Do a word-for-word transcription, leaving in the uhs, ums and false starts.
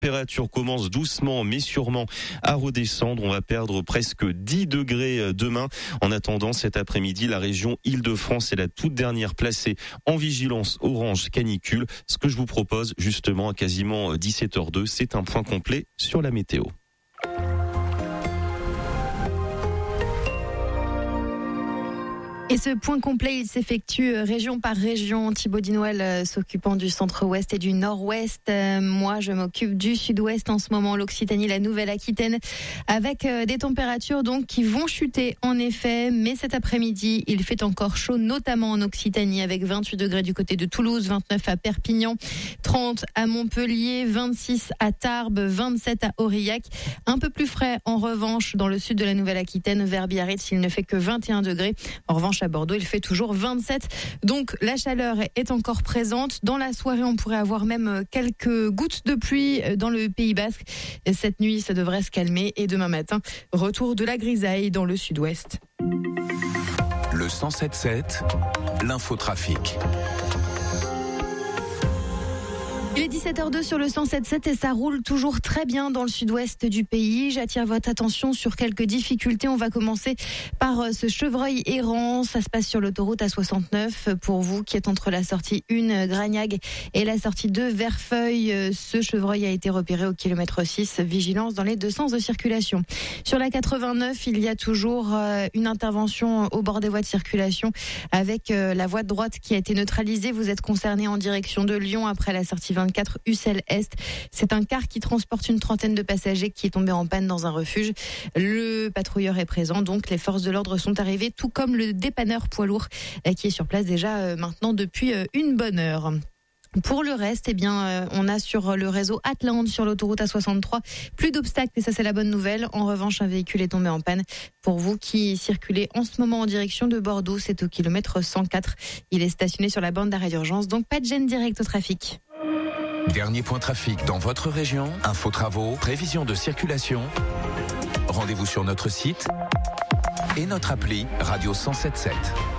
température commence doucement mais sûrement à redescendre. On va perdre presque dix degrés demain. En attendant, cet après-midi, la région Île-de-France est la toute dernière placée en vigilance orange canicule. Ce que je vous propose justement à quasiment dix-sept heures zéro deux, c'est un point complet sur la météo. Et ce point complet, il s'effectue région par région. Thibaut Dinouel euh, s'occupant du centre-ouest et du nord-ouest. Euh, moi, je m'occupe du sud-ouest en ce moment, l'Occitanie, la Nouvelle-Aquitaine, avec euh, des températures donc qui vont chuter en effet. Mais cet après-midi, il fait encore chaud, notamment en Occitanie, avec vingt-huit degrés du côté de Toulouse, vingt-neuf à Perpignan, trente à Montpellier, vingt-six à Tarbes, vingt-sept à Aurillac. Un peu plus frais en revanche dans le sud de la Nouvelle-Aquitaine, vers Biarritz, il ne fait que vingt et un degrés. En revanche, à Bordeaux, il fait toujours vingt-sept. Donc, la chaleur est encore présente. Dans la soirée, on pourrait avoir même quelques gouttes de pluie dans le Pays Basque. Cette nuit, ça devrait se calmer. Et demain matin, retour de la grisaille dans le sud-ouest. Le cent sept sept, l'infotrafic. Il est dix-sept heures zéro deux sur le cent sept sept et ça roule toujours très bien dans le sud-ouest du pays. J'attire votre attention sur quelques difficultés. On va commencer par ce chevreuil errant. Ça se passe sur l'autoroute A soixante-neuf. Pour vous qui êtes entre la sortie un Gragnag et la sortie deux Verfeuille, ce chevreuil a été repéré au kilomètre six. Vigilance dans les deux sens de circulation. Sur la quatre-vingt-neuf, il y a toujours une intervention au bord des voies de circulation avec la voie de droite qui a été neutralisée. Vous êtes concerné en direction de Lyon après la sortie vingt-quatre Ussel Est. C'est un car qui transporte une trentaine de passagers qui est tombé en panne dans un refuge. Le patrouilleur est présent, donc les forces de l'ordre sont arrivées, tout comme le dépanneur poids lourd qui est sur place déjà maintenant depuis une bonne heure. Pour le reste, eh bien, on a sur le réseau Atland, sur l'autoroute A soixante-trois, plus d'obstacles et ça c'est la bonne nouvelle. En revanche, un véhicule est tombé en panne. Pour vous qui circulez en ce moment en direction de Bordeaux, c'est au kilomètre cent quatre. Il est stationné sur la bande d'arrêt d'urgence, donc pas de gêne directe au trafic. Dernier point trafic dans votre région, info travaux, prévision de circulation. Rendez-vous sur notre site et notre appli Radio cent sept sept.